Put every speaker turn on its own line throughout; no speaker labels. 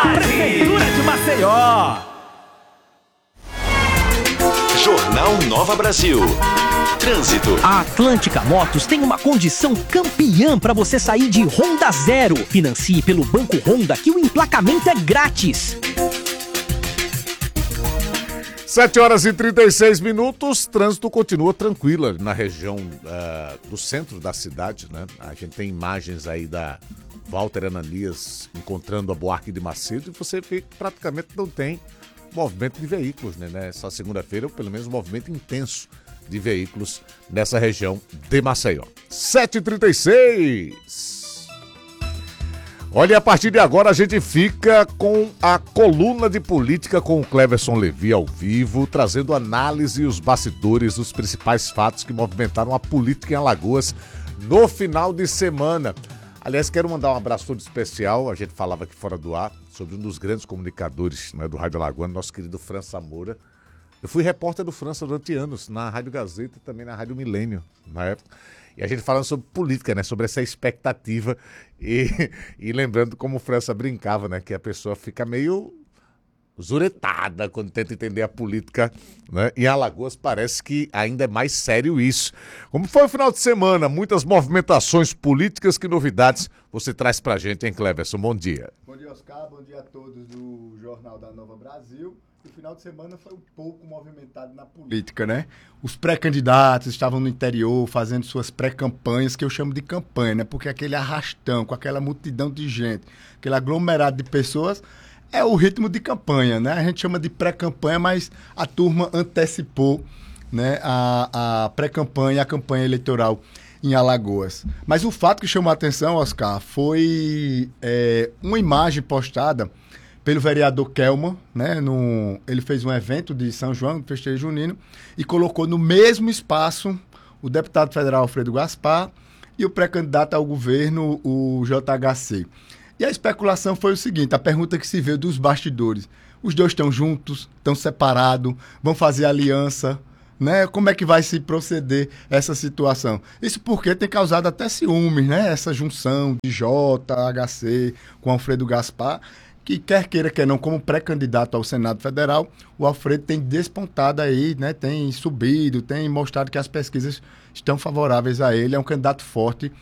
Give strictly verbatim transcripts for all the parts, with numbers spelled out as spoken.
Prefeitura de Maceió.
Jornal Nova Brasil. Trânsito.
A Atlântica Motos tem uma condição campeã para você sair de Honda Zero. Financie pelo Banco Honda que o emplacamento é grátis.
sete horas e trinta e seis minutos, trânsito continua tranquilo na região uh, do centro da cidade, né? A gente tem imagens aí da Walter Ananias encontrando a Buarque de Macedo e você vê que praticamente não tem movimento de veículos, né? Nessa segunda-feira, ou pelo menos um movimento intenso de veículos nessa região de Maceió. sete e trinta e seis. Olha, a partir de agora a gente fica com a coluna de política com o Cleverson Levi ao vivo, trazendo análise e os bastidores dos principais fatos que movimentaram a política em Alagoas no final de semana. Aliás, quero mandar um abraço todo especial, a gente falava aqui fora do ar, sobre um dos grandes comunicadores, né, do Rádio Alagoano, nosso querido França Moura. Eu fui repórter do França durante anos, na Rádio Gazeta e também na Rádio Milênio, na época. E a gente falando sobre política, né? Sobre essa expectativa e, e lembrando como o França brincava, né? Que a pessoa fica meio zuretada quando tenta entender a política, né? Em Alagoas parece que ainda é mais sério isso. Como foi o final de semana? Muitas movimentações políticas, que novidades você traz pra gente, hein, Cleverson? Bom dia.
Bom dia, Oscar. Bom dia a todos do Jornal da Nova Brasil. O final de semana foi um pouco movimentado na política, né? Os pré-candidatos estavam no interior fazendo suas pré-campanhas, que eu chamo de campanha, né? Porque aquele arrastão, com aquela multidão de gente, aquele aglomerado de pessoas, é o ritmo de campanha, né? A gente chama de pré-campanha, mas a turma antecipou, né, a, a pré-campanha, a campanha eleitoral em Alagoas. Mas o fato que chamou a atenção, Oscar, foi é, uma imagem postada pelo vereador Kelman, né? No, ele fez um evento de São João, de festejo junino, e colocou no mesmo espaço o deputado federal Alfredo Gaspar e o pré-candidato ao governo, o J H C. E a especulação foi o seguinte, a pergunta que se veio dos bastidores: os dois estão juntos, estão separados, vão fazer aliança, né? Como é que vai se proceder essa situação? Isso porque tem causado até ciúmes, né? Essa junção de J H C com Alfredo Gaspar, que quer queira, quer não, como pré-candidato ao Senado Federal, o Alfredo tem despontado aí, né? Tem subido, tem mostrado que as pesquisas estão favoráveis a ele, é um candidato forte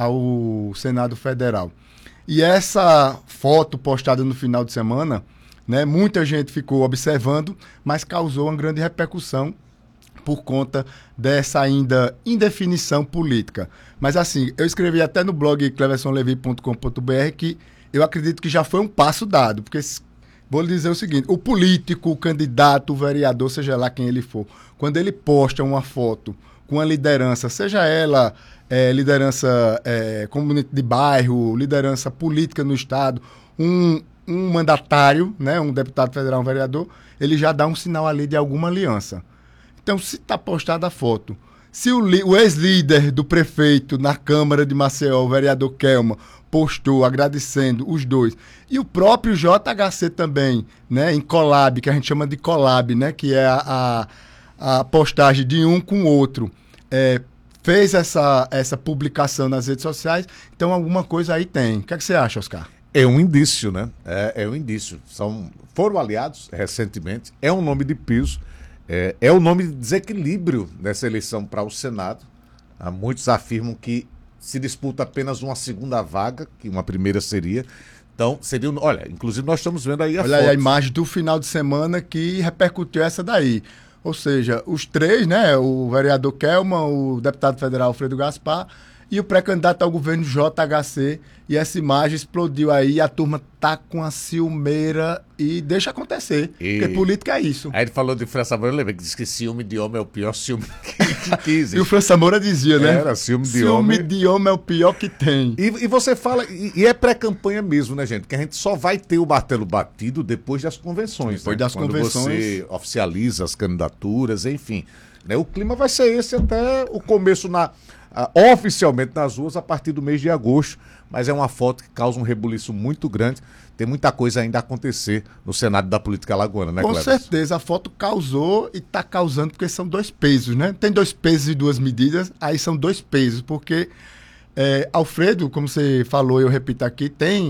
ao Senado Federal. E essa foto postada no final de semana, né, muita gente ficou observando, mas causou uma grande repercussão por conta dessa ainda indefinição política. Mas assim, eu escrevi até no blog cleverson levi ponto com ponto b r que eu acredito que já foi um passo dado, porque vou lhe dizer o seguinte: o político, o candidato, o vereador, seja lá quem ele for, quando ele posta uma foto com a liderança, seja ela é, liderança é, de bairro, liderança política no estado, um, um mandatário, né, um deputado federal, um vereador, ele já dá um sinal ali de alguma aliança. Então, se está postada a foto, se o, o ex-líder do prefeito na Câmara de Maceió, o vereador Kelman, postou agradecendo os dois, e o próprio J H C também, né, em collab, que a gente chama de collab, né, que é a, a, a postagem de um com o outro, é, fez essa, essa publicação nas redes sociais, então alguma coisa aí tem. O que é que você acha, Oscar?
É um indício, né? É, é um indício. São, foram aliados recentemente, é um nome de piso, é, é um nome de desequilíbrio nessa eleição para o Senado. Há muitos afirmam que se disputa apenas uma segunda vaga, que uma primeira seria. Então, seria... Olha, inclusive nós estamos vendo aí a
Olha
foto.
aí a imagem do final de semana que repercutiu essa daí. Ou seja, os três, né? O vereador Kelman, o deputado federal Alfredo Gaspar e o pré-candidato ao governo J H C. E essa imagem explodiu aí, a turma tá com a ciumeira e deixa acontecer.
E...
Porque política é isso.
Aí ele falou de França Moura, eu lembrei que disse que ciúme de homem é o pior ciúme que, que, que existe.
E o França Moura dizia, né?
Era, ciúme de
ciúme
homem.
Ciúme de homem é o pior que tem.
E, e você fala, e, e é pré-campanha mesmo, né, gente? Que a gente só vai ter o martelo batido depois das convenções.
Depois
né?
das
Quando
convenções.
você oficializa as candidaturas, enfim. Né? O clima vai ser esse até o começo na... Uh, oficialmente nas ruas a partir do mês de agosto, mas é uma foto que causa um rebuliço muito grande. Tem muita coisa ainda a acontecer no cenário da política alagoana, né,
Com
Cleverson?
certeza, a foto causou e está causando, porque são dois pesos, né? Tem dois pesos e duas medidas, aí são dois pesos, porque é, Alfredo, como você falou e eu repito aqui, tem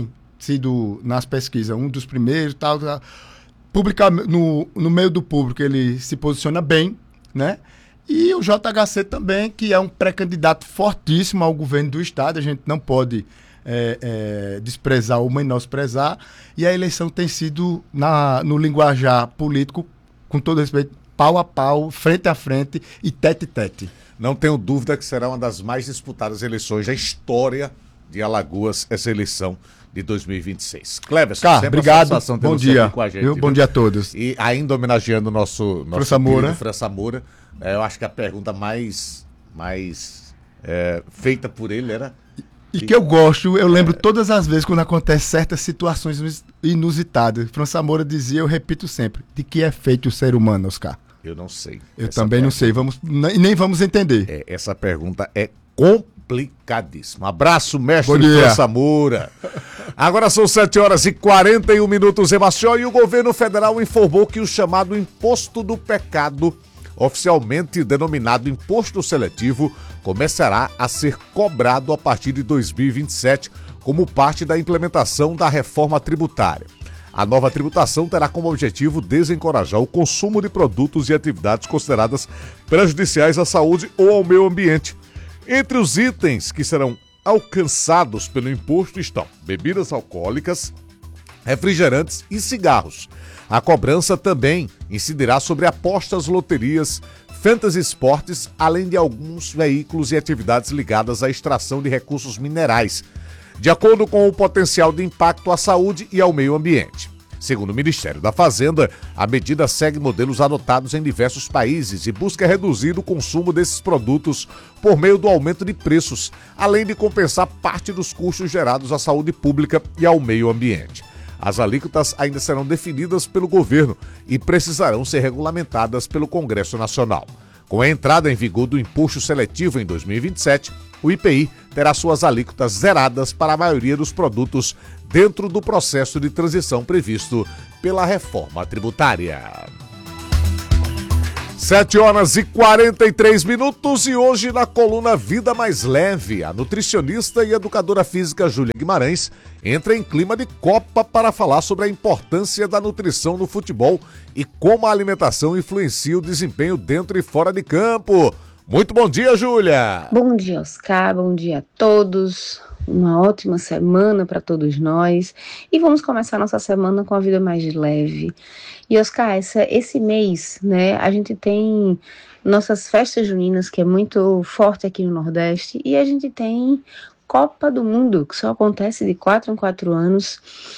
sido, nas pesquisas, um dos primeiros, tal, tal. Publica, no, no meio do público ele se posiciona bem, né? E o J H C também, que é um pré-candidato fortíssimo ao governo do estado, a gente não pode é, é, desprezar ou menosprezar, e a eleição tem sido, na, no linguajar político, com todo respeito, pau a pau, frente a frente e tete a tete.
Não tenho dúvida que será uma das mais disputadas eleições da história de Alagoas, essa eleição de dois mil e vinte e seis. Cleverson,
Cara, obrigado, bom dia,
com a gente,
viu? Bom dia a todos.
E ainda homenageando o nosso, nosso
França Moura.
França Moura, é, eu acho que a pergunta mais, mais é, feita por ele era...
E que eu gosto, eu lembro todas as vezes quando acontecem certas situações inusitadas. França Moura dizia, eu repito sempre, de que é feito o ser humano, Oscar?
Eu não sei.
Eu
essa
também
pergunta,
não sei, vamos, e nem vamos entender.
É, essa pergunta é complicadíssima. Abraço, mestre
Bom dia.
França Moura. Agora são sete horas e quarenta e um minutos em Maceió e o governo federal informou que o chamado Imposto do Pecado, oficialmente denominado Imposto Seletivo, começará a ser cobrado a partir de dois mil e vinte e sete como parte da implementação da reforma tributária. A nova tributação terá como objetivo desencorajar o consumo de produtos e atividades consideradas prejudiciais à saúde ou ao meio ambiente. Entre os itens que serão alcançados pelo imposto estão bebidas alcoólicas, refrigerantes e cigarros. A cobrança também incidirá sobre apostas, loterias, fantasy esportes, além de alguns veículos e atividades ligadas à extração de recursos minerais, de acordo com o potencial de impacto à saúde e ao meio ambiente. Segundo o Ministério da Fazenda, a medida segue modelos adotados em diversos países e busca reduzir o consumo desses produtos por meio do aumento de preços, além de compensar parte dos custos gerados à saúde pública e ao meio ambiente. As alíquotas ainda serão definidas pelo governo e precisarão ser regulamentadas pelo Congresso Nacional. Com a entrada em vigor do imposto seletivo em dois mil e vinte e sete, o I P I terá suas alíquotas zeradas para a maioria dos produtos dentro do processo de transição previsto pela reforma tributária. sete horas e quarenta e três minutos e hoje na coluna Vida Mais Leve, a nutricionista e educadora física Júlia Guimarães entra em clima de Copa para falar sobre a importância da nutrição no futebol e como a alimentação influencia o desempenho dentro e fora de campo. Muito bom dia, Júlia!
Bom dia, Oscar, bom dia a todos, uma ótima semana para todos nós e vamos começar nossa semana com a vida mais leve. E Oscar, essa, esse mês, né, a gente tem nossas festas juninas, que é muito forte aqui no Nordeste, e a gente tem Copa do Mundo, que só acontece de quatro em quatro anos.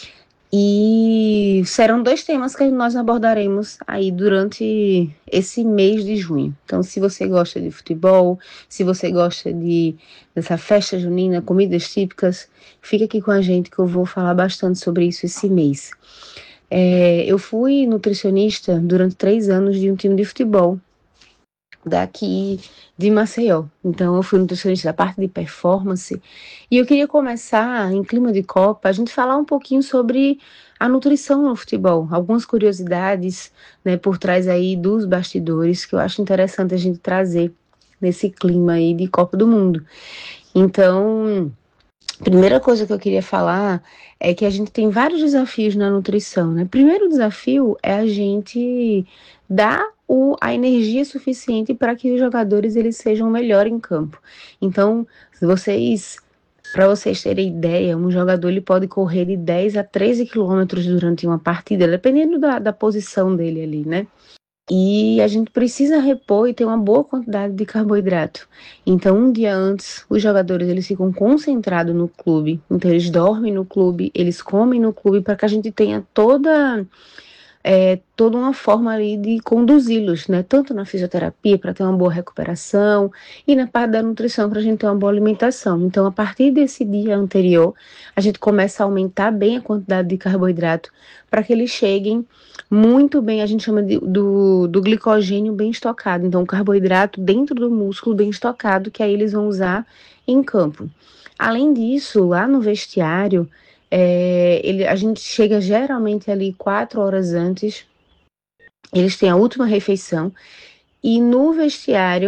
E serão dois temas que nós abordaremos aí durante esse mês de junho. Então, se você gosta de futebol, se você gosta de, dessa festa junina, comidas típicas, fica aqui com a gente que eu vou falar bastante sobre isso esse mês. É, eu fui nutricionista durante três anos de um time de futebol daqui de Maceió. Então, eu fui nutricionista da parte de performance e eu queria começar, em clima de Copa, a gente falar um pouquinho sobre a nutrição no futebol, algumas curiosidades, né, por trás aí dos bastidores que eu acho interessante a gente trazer nesse clima aí de Copa do Mundo. Então, a primeira coisa que eu queria falar é que a gente tem vários desafios na nutrição, né? Primeiro desafio é a gente dar o, a energia suficiente para que os jogadores eles sejam melhor em campo. Então, se vocês, para vocês terem ideia, um jogador ele pode correr de dez a treze quilômetros durante uma partida, dependendo da, da posição dele ali, né? E a gente precisa repor e ter uma boa quantidade de carboidrato. Então, um dia antes, os jogadores eles ficam concentrados no clube. Então, eles dormem no clube, eles comem no clube, para que a gente tenha toda, é, toda uma forma ali de conduzi-los, né? Tanto na fisioterapia, para ter uma boa recuperação, e na parte da nutrição, para a gente ter uma boa alimentação. Então, a partir desse dia anterior, a gente começa a aumentar bem a quantidade de carboidrato, para que eles cheguem muito bem, a gente chama de, do, do glicogênio bem estocado. Então, o carboidrato dentro do músculo bem estocado, que aí eles vão usar em campo. Além disso, lá no vestiário, é, ele, a gente chega geralmente ali quatro horas antes, eles têm a última refeição, e no vestiário,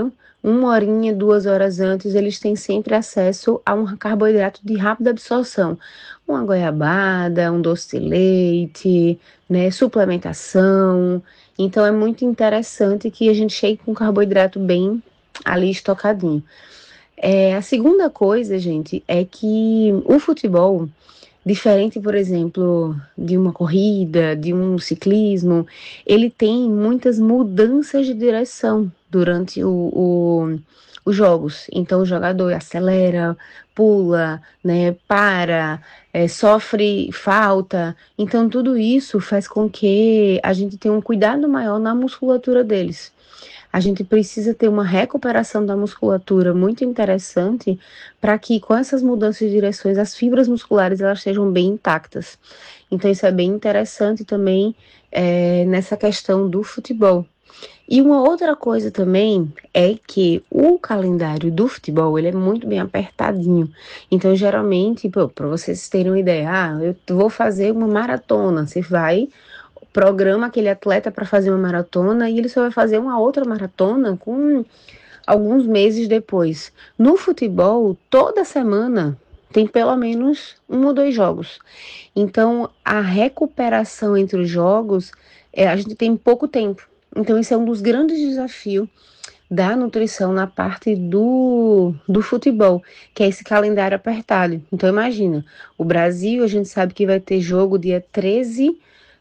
uma horinha, duas horas antes, eles têm sempre acesso a um carboidrato de rápida absorção. Uma goiabada, um doce de leite, né, suplementação. Então é muito interessante que a gente chegue com carboidrato bem ali estocadinho. É, a segunda coisa, gente, é que o futebol, diferente, por exemplo, de uma corrida, de um ciclismo, ele tem muitas mudanças de direção durante o, o, os jogos. Então o jogador acelera, pula, né, para, é, sofre falta. Então tudo isso faz com que a gente tenha um cuidado maior na musculatura deles. A gente precisa ter uma recuperação da musculatura muito interessante para que com essas mudanças de direções as fibras musculares elas estejam bem intactas. Então isso é bem interessante também é, nessa questão do futebol. E uma outra coisa também é que o calendário do futebol ele é muito bem apertadinho. Então geralmente, para vocês terem uma ideia, ah, eu vou fazer uma maratona, você vai... programa aquele atleta para fazer uma maratona e ele só vai fazer uma outra maratona com alguns meses depois. No futebol, toda semana tem pelo menos um ou dois jogos. Então, a recuperação entre os jogos, é, a gente tem pouco tempo. Então, esse é um dos grandes desafios da nutrição na parte do, do futebol, que é esse calendário apertado. Então, imagina, o Brasil, a gente sabe que vai ter jogo dia treze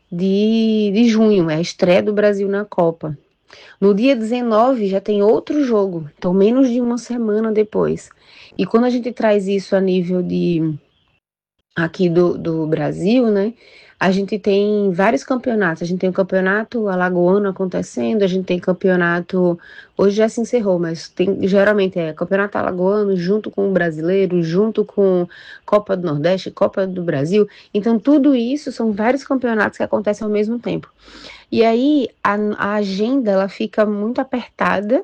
De, de junho, é a estreia do Brasil na Copa. No dia dezenove já tem outro jogo, então menos de uma semana depois. E quando a gente traz isso a nível de aqui do, do Brasil, né, a gente tem vários campeonatos. A gente tem o campeonato alagoano acontecendo, a gente tem campeonato, hoje já se encerrou, mas tem, geralmente é campeonato alagoano junto com o brasileiro, junto com Copa do Nordeste, Copa do Brasil. Então tudo isso são vários campeonatos que acontecem ao mesmo tempo. E aí a, a agenda ela fica muito apertada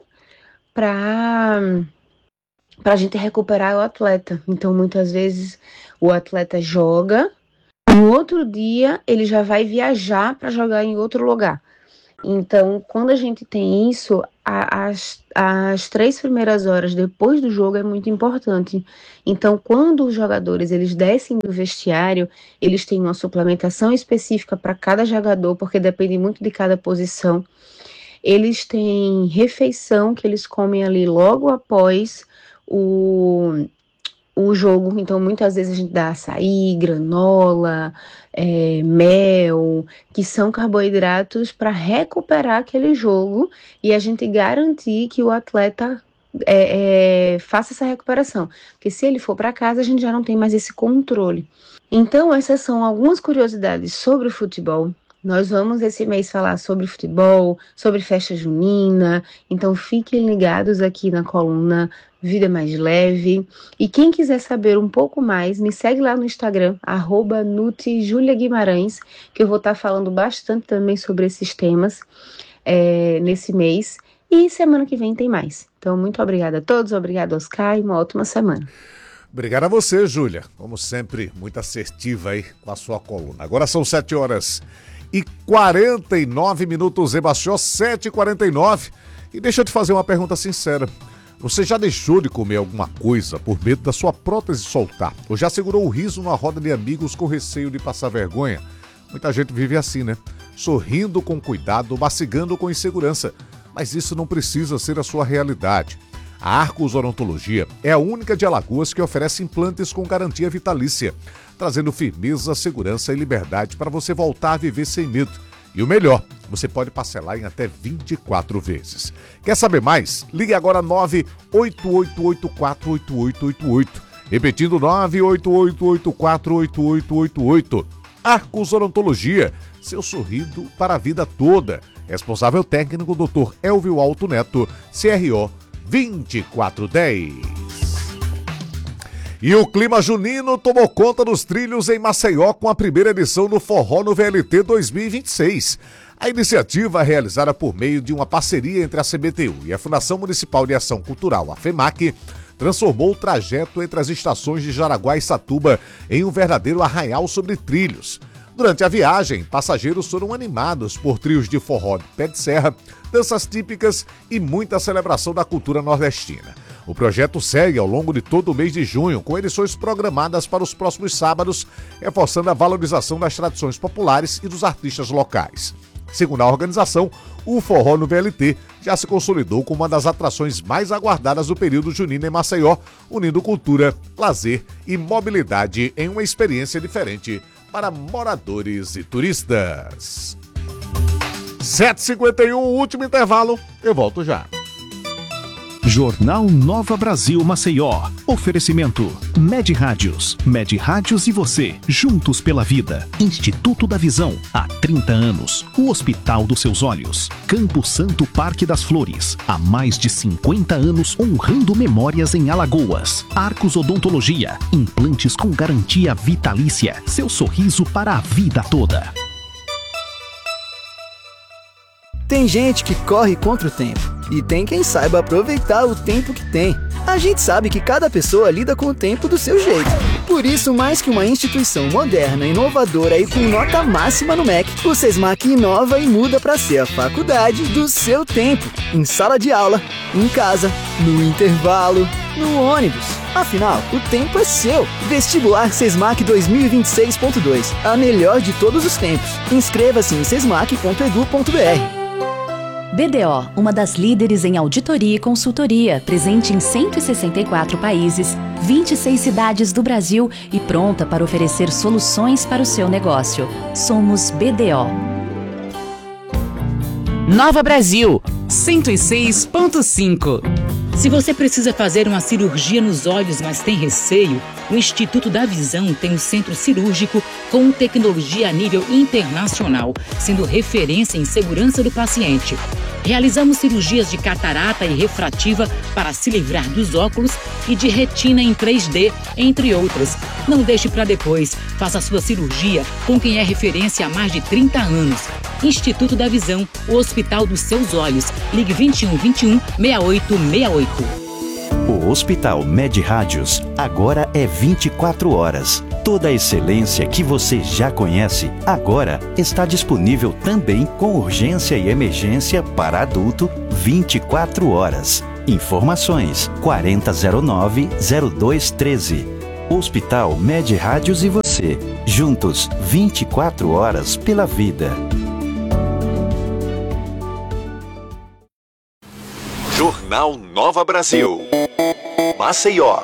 para para a gente recuperar o atleta. Então muitas vezes o atleta joga, no outro dia, ele já vai viajar para jogar em outro lugar. Então, quando a gente tem isso, a, as, as três primeiras horas depois do jogo é muito importante. Então, quando os jogadores eles descem do vestiário, eles têm uma suplementação específica para cada jogador, porque depende muito de cada posição. Eles têm refeição que eles comem ali logo após o... o jogo, então muitas vezes a gente dá açaí, granola, é, mel, que são carboidratos para recuperar aquele jogo e a gente garantir que o atleta é, é, faça essa recuperação, porque se ele for para casa a gente já não tem mais esse controle. Então essas são algumas curiosidades sobre o futebol. Nós vamos esse mês falar sobre futebol, sobre festa junina, então fiquem ligados aqui na coluna Vida Mais Leve. E quem quiser saber um pouco mais, me segue lá no Instagram, arroba Nuti Júlia Guimarães, que eu vou estar falando bastante também sobre esses temas é, nesse mês. E semana que vem tem mais. Então, muito obrigada a todos, obrigado, Oscar, e uma ótima semana.
Obrigado a você, Júlia. Como sempre, muito assertiva aí com a sua coluna. Agora são sete horas e quarenta e nove minutos, Ebaixou sete e quarenta e nove. E deixa eu te fazer uma pergunta sincera. Você já deixou de comer alguma coisa por medo da sua prótese soltar? Ou já segurou o riso numa roda de amigos com receio de passar vergonha? Muita gente vive assim, né? Sorrindo com cuidado, mastigando com insegurança. Mas isso não precisa ser a sua realidade. A Arcos Odontologia é a única de Alagoas que oferece implantes com garantia vitalícia, trazendo firmeza, segurança e liberdade para você voltar a viver sem medo. E o melhor, você pode parcelar em até vinte e quatro vezes. Quer saber mais? Ligue agora nove oito oito oito quatro oito oito oito oito. Repetindo, nove oito oito oito quatro oito oito oito oito. Arcos Odontologia, seu sorriso para a vida toda. Responsável técnico, doutor Elvio Alto Neto, C R O vinte e quatro dez. E o clima junino tomou conta dos trilhos em Maceió com a primeira edição do Forró no V L T dois mil e vinte e seis. A iniciativa, realizada por meio de uma parceria entre a C B T U e a Fundação Municipal de Ação Cultural, a FEMAC, transformou o trajeto entre as estações de Jaraguá e Satuba em um verdadeiro arraial sobre trilhos. Durante a viagem, passageiros foram animados por trios de forró de pé de serra, danças típicas e muita celebração da cultura nordestina. O projeto segue ao longo de todo o mês de junho, com edições programadas para os próximos sábados, reforçando a valorização das tradições populares e dos artistas locais. Segundo a organização, o forró no V L T já se consolidou como uma das atrações mais aguardadas do período junino em Maceió, unindo cultura, lazer e mobilidade em uma experiência diferente para moradores e turistas. sete e cinquenta e um, último intervalo, eu volto já.
Jornal Nova Brasil Maceió. Oferecimento Med Rádios. Med Rádios e você, juntos pela vida. Instituto da Visão, há trinta anos. O Hospital dos Seus Olhos. Campo Santo Parque das Flores, há mais de cinquenta anos honrando memórias em Alagoas. Arcos Odontologia, implantes com garantia vitalícia. Seu sorriso para a vida toda.
Tem gente que corre contra o tempo e tem quem saiba aproveitar o tempo que tem. A gente sabe que cada pessoa lida com o tempo do seu jeito. Por isso, mais que uma instituição moderna, inovadora e com nota máxima no M E C, o SESMAC inova e muda para ser a faculdade do seu tempo. Em sala de aula, em casa, no intervalo, no ônibus. Afinal, o tempo é seu. Vestibular SESMAC dois mil e vinte e seis ponto dois. A melhor de todos os tempos. Inscreva-se em sesmac ponto edu ponto br.
B D O, uma das líderes em auditoria e consultoria, presente em cento e sessenta e quatro países, vinte e seis cidades do Brasil e pronta para oferecer soluções para o seu negócio. Somos B D O.
Nova Brasil, cento e seis ponto cinco. Se você precisa fazer uma cirurgia nos olhos, mas tem receio, o Instituto da Visão tem um centro cirúrgico com tecnologia a nível internacional, sendo referência em segurança do paciente. Realizamos cirurgias de catarata e refrativa para se livrar dos óculos e de retina em três D, entre outras. Não deixe para depois. Faça a sua cirurgia com quem é referência há mais de trinta anos. Instituto da Visão, o Hospital dos Seus Olhos. Ligue vinte e um, vinte e um, sessenta e oito sessenta e oito.
O Hospital Med Rádios agora é vinte e quatro horas. Toda a excelência que você já conhece, agora está disponível também com urgência e emergência para adulto vinte e quatro horas. Informações quarenta zero nove, zero dois treze. Hospital Med Rádios e você, juntos vinte e quatro horas pela vida.
Jornal Nova Brasil. Maceió.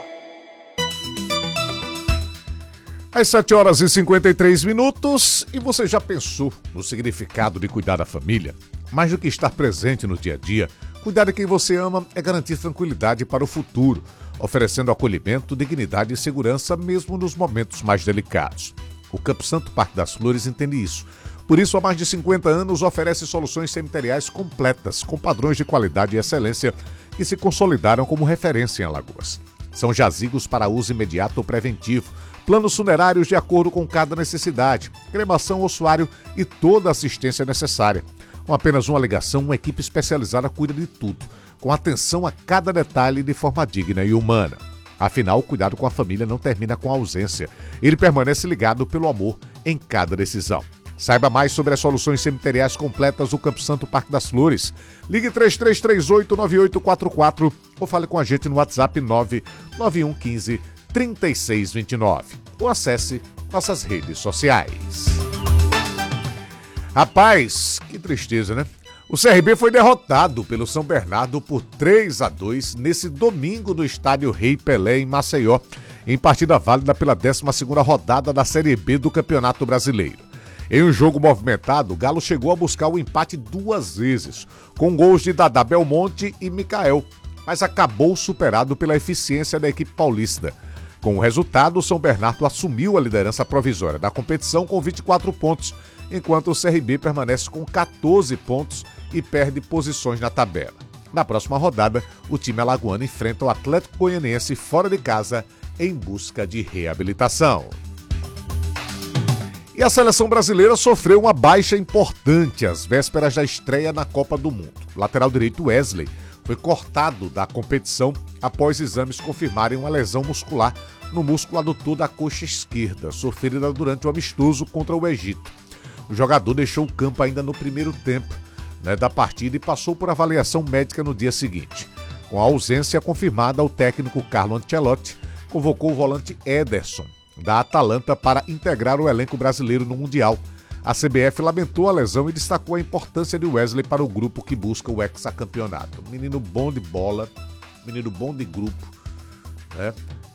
Às sete horas e cinquenta e três minutos, e você já pensou no significado de cuidar da família? Mais do que estar presente no dia a dia, cuidar de quem você ama é garantir tranquilidade para o futuro, oferecendo acolhimento, dignidade e segurança mesmo nos momentos mais delicados. O Campo Santo Parque das Flores entende isso. Por isso, há mais de cinquenta anos, oferece soluções cemiteriais completas, com padrões de qualidade e excelência que se consolidaram como referência em Alagoas. São jazigos para uso imediato ou preventivo, planos funerários de acordo com cada necessidade, cremação, ossuário e toda a assistência necessária. Com apenas uma ligação, uma equipe especializada cuida de tudo, com atenção a cada detalhe de forma digna e humana. Afinal, o cuidado com a família não termina com a ausência. Ele permanece ligado pelo amor em cada decisão. Saiba mais sobre as soluções cemiteriais completas do Campo Santo Parque das Flores. Ligue três três três oito, nove oito quatro quatro ou fale com a gente no WhatsApp nove nove um um cinco, três seis dois nove ou acesse nossas redes sociais. Rapaz, que tristeza, né? O C R B foi derrotado pelo São Bernardo por três a dois nesse domingo no estádio Rei Pelé, em Maceió, em partida válida pela décima segunda rodada da Série B do Campeonato Brasileiro. Em um jogo movimentado, o Galo chegou a buscar o empate duas vezes, com gols de Dadá Belmonte e Micael, mas acabou superado pela eficiência da equipe paulista. Com o resultado, o São Bernardo assumiu a liderança provisória da competição com vinte e quatro pontos, enquanto o C R B permanece com catorze pontos e perde posições na tabela. Na próxima rodada, o time alagoano enfrenta o Atlético Goianiense fora de casa em busca de reabilitação. E a seleção brasileira sofreu uma baixa importante às vésperas da estreia na Copa do Mundo. O lateral direito Wesley foi cortado da competição após exames confirmarem uma lesão muscular no músculo adutor da coxa esquerda, sofrida durante o amistoso contra o Egito. O jogador deixou o campo ainda no primeiro tempo, né, da partida e passou por avaliação médica no dia seguinte. Com a ausência confirmada, o técnico Carlo Ancelotti convocou o volante Ederson, da Atalanta, para integrar o elenco brasileiro no Mundial. A C B F lamentou a lesão e destacou a importância de Wesley para o grupo que busca o hexacampeonato. Menino bom de bola, menino bom de grupo, né?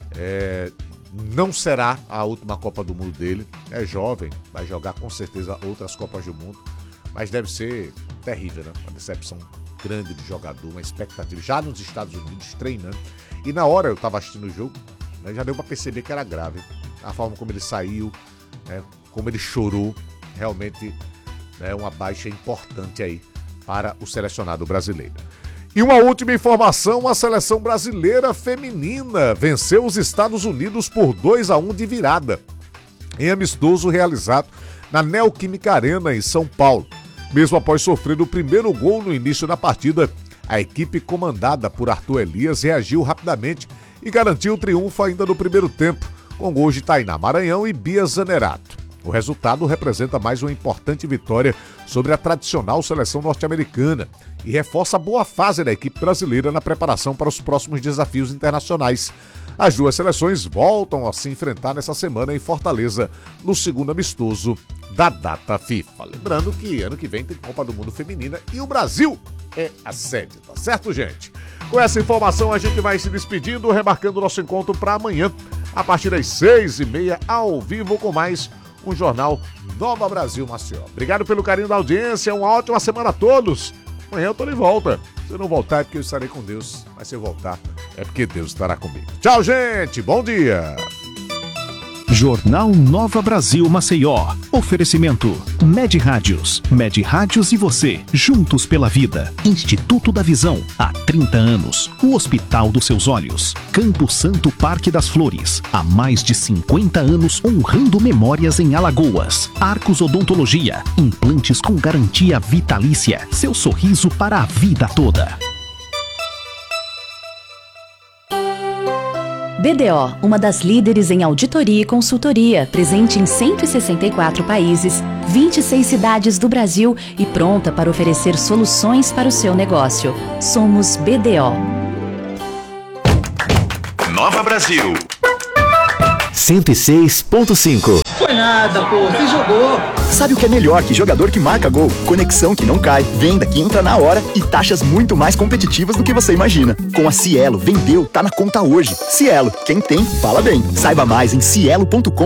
É, não será a última Copa do Mundo dele, é jovem, vai jogar com certeza outras Copas do Mundo, mas deve ser terrível, né? Uma decepção grande de jogador, uma expectativa, já nos Estados Unidos, treinando. E na hora eu estava assistindo o jogo, né, já deu para perceber que era grave. A forma como ele saiu, né, como ele chorou, realmente é, né, uma baixa importante aí para o selecionado brasileiro. E uma última informação, a seleção brasileira feminina venceu os Estados Unidos por dois a um de virada, em amistoso realizado na Neoquímica Arena, em São Paulo. Mesmo após sofrer o primeiro gol no início da partida, a equipe comandada por Arthur Elias reagiu rapidamente e garantiu o triunfo ainda no primeiro tempo, com gols de Tainá Maranhão e Bia Zanerato. O resultado representa mais uma importante vitória sobre a tradicional seleção norte-americana e reforça a boa fase da equipe brasileira na preparação para os próximos desafios internacionais. As duas seleções voltam a se enfrentar nessa semana em Fortaleza, no segundo amistoso da data FIFA. Lembrando que ano que vem tem Copa do Mundo Feminina e o Brasil é a sede, tá certo, gente? Com essa informação a gente vai se despedindo, remarcando o nosso encontro para amanhã, a partir das seis e meia, ao vivo, com mais um Jornal Nova Brasil Maceió. Obrigado pelo carinho da audiência, uma ótima semana a todos. Amanhã eu tô de volta. Se eu não voltar é porque eu estarei com Deus, mas se eu voltar é porque Deus estará comigo. Tchau, gente, bom dia.
Jornal Nova Brasil Maceió. Oferecimento Med Rádios. Med Rádios e você, juntos pela vida. Instituto da Visão, há trinta anos. O Hospital dos Seus Olhos. Campo Santo Parque das Flores, há mais de cinquenta anos honrando memórias em Alagoas. Arcos Odontologia, implantes com garantia vitalícia. Seu sorriso para a vida toda.
B D O, uma das líderes em auditoria e consultoria, presente em cento e sessenta e quatro países, vinte e seis cidades do Brasil e pronta para oferecer soluções para o seu negócio. Somos B D O.
Nova Brasil.
cento e seis ponto cinco.
Foi nada, pô, você jogou.
Sabe o que é melhor que jogador que marca gol? Conexão que não cai, venda que entra na hora e taxas muito mais competitivas do que você imagina. Com a Cielo, vendeu, tá na conta hoje. Cielo, quem tem, fala bem. Saiba mais em cielo ponto com.